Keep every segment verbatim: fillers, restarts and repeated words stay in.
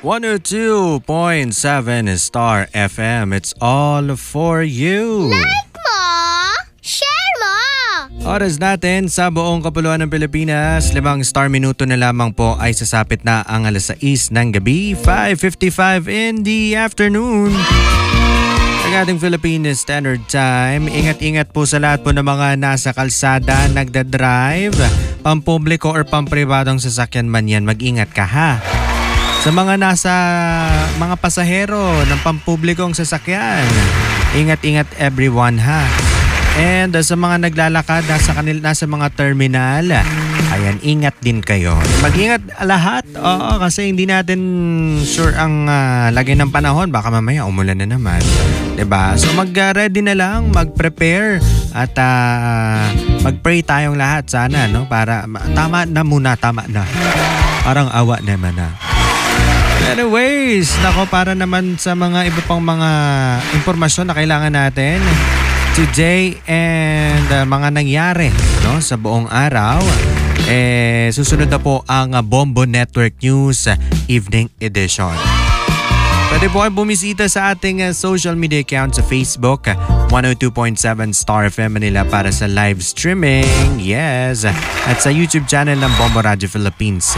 one oh two point seven Star F M. It's all for you. Like mo, share mo. Oras natin sa buong kapuluan ng Pilipinas, limang star minuto na lamang po ay sasapit na ang alas sais ng gabi, five fifty-five in the afternoon. Ang ating Philippine Standard Time. Ingat-ingat po sa lahat po ng mga nasa kalsada, nagdadrive, pampubliko or pampribadong sasakyan man yan, mag-ingat ka ha. Sa mga nasa mga pasahero ng pampublikong sasakyan, ingat-ingat everyone ha. And uh, sa mga naglalakad nasa, kanil, nasa mga terminal, ayan, ingat din kayo. Mag-ingat lahat, oo, kasi hindi natin sure ang uh, lagay ng panahon. Baka mamaya umulan na naman. Diba? So mag-ready na lang, mag-prepare at uh, mag-pray tayong lahat sana, no? Para tama na muna, tama na. Parang awa naman na. Anyways, nako, para naman sa mga iba pang mga impormasyon na kailangan natin today and uh, mga nangyari, no, sa buong araw, eh, susunod na po ang uh, Bombo Network News uh, Evening Edition. Pwede po kayong bumisita sa ating uh, social media account sa Facebook, uh, one oh two point seven Star F M Manila para sa live streaming, yes, at sa YouTube channel ng Bombo Radio Philippines.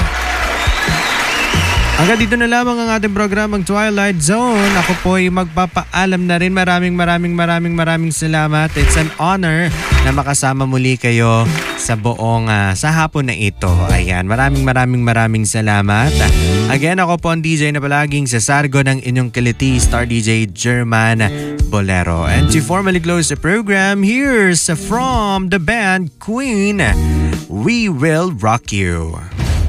Hanggang dito na lamang ang ating programang Twilight Zone. Ako po ay magpapaalam na rin. Maraming maraming maraming maraming salamat. It's an honor na makasama muli kayo sa buong uh, sa hapon na ito. Ayan, maraming maraming maraming salamat. Again, ako po ang D J na palaging sa sargo ng inyong kiliti, Star D J German Bolero. And to formally close the program, here's from the band Queen, We Will Rock You.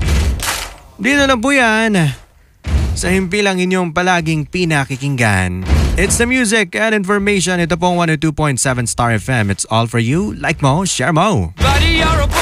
Dito na po yan sa himpilang inyong palaging pinakikinggan. It's the music and information. Ito pong one oh two point seven Star F M. It's all for you. Like mo, share mo. Buddy,